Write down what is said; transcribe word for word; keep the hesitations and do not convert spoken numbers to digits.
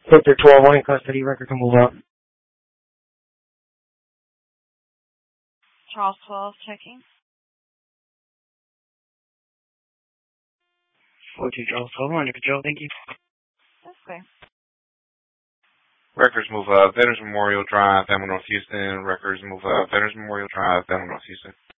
Victor twelve one in custody. Record can move up. Charles twelve checking. fourteen Charles twelve under control. Thank you. That's okay. Records move up. Veterans Memorial Drive, Thelma, North Houston. Records move up. Veterans Memorial Drive, Thelma, North Houston.